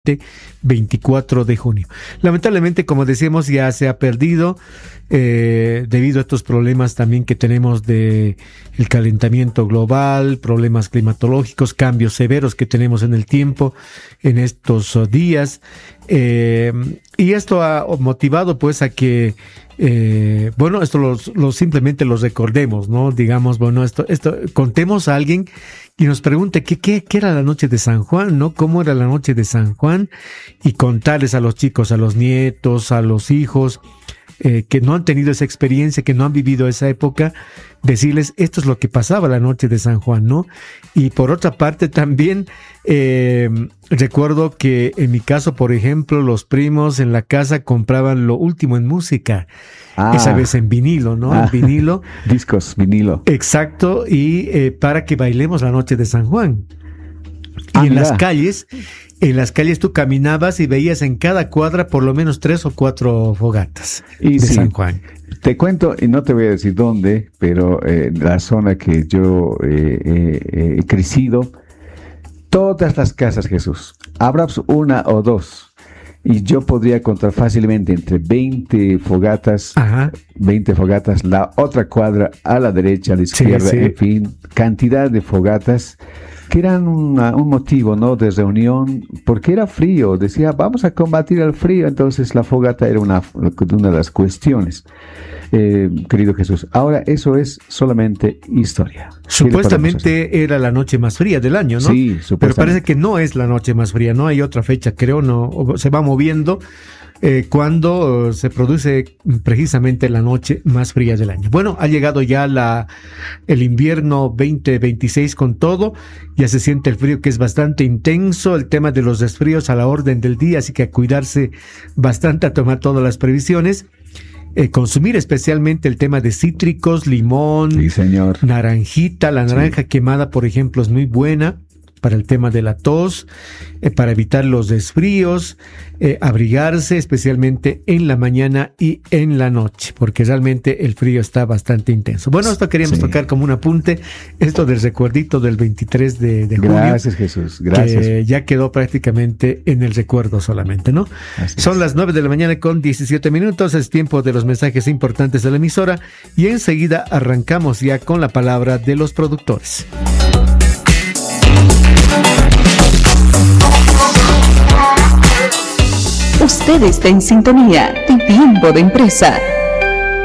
24 de junio. Lamentablemente, como decíamos, ya se ha perdido debido a estos problemas también que tenemos de el calentamiento global, problemas climatológicos, cambios severos que tenemos en el tiempo en estos días. Y esto ha motivado pues a que esto simplemente los recordemos, ¿no? Digamos, esto contemos a alguien y nos pregunte qué era la noche de San Juan, ¿no? ¿Cómo era la noche de San Juan? Y contarles a los chicos, a los nietos, a los hijos, que no han tenido esa experiencia, que no han vivido esa época, decirles esto es lo que pasaba la noche de San Juan, ¿no? Y por otra parte también recuerdo que en mi caso, por ejemplo, los primos en la casa compraban lo último en música, esa vez en vinilo, ¿no? En vinilo. Discos, vinilo. Exacto, y para que bailemos la noche de San Juan. Y en las calles tú caminabas y veías en cada cuadra por lo menos 3 o 4 fogatas de San Juan. Te cuento, y no te voy a decir dónde, pero la zona que yo he crecido, todas las casas, Jesús, habrá una o dos, y yo podría contar fácilmente entre 20 fogatas, 20 fogatas, la otra cuadra a la derecha, a la izquierda, en fin, cantidad de fogatas que eran un motivo, ¿no?, de reunión, porque era frío. Decía, vamos a combatir el frío. Entonces la fogata era una de las cuestiones, querido Jesús. Ahora eso es solamente historia. Supuestamente era la noche más fría del año, ¿no? Sí, supuestamente. Pero parece que no es la noche más fría, no hay otra fecha, creo, no, se va moviendo cuando se produce precisamente la noche más fría del año. Bueno, ha llegado ya el invierno 2026 con todo, ya se siente el frío que es bastante intenso, el tema de los resfríos a la orden del día, así que a cuidarse bastante, a tomar todas las previsiones. Consumir especialmente el tema de cítricos, limón, sí, señor, naranjita, la naranja quemada, por ejemplo, es muy buena para el tema de la tos, para evitar los resfríos, abrigarse especialmente en la mañana y en la noche, porque realmente el frío está bastante intenso. Bueno, esto queríamos tocar como un apunte, esto del recuerdito del 23 de junio. Gracias, Jesús, gracias. Que ya quedó prácticamente en el recuerdo solamente, ¿no? Son las 9 de la mañana con 17 minutos, es tiempo de los mensajes importantes de la emisora y enseguida arrancamos ya con la palabra de los productores. Usted está en sintonía de Tiempo de Empresa,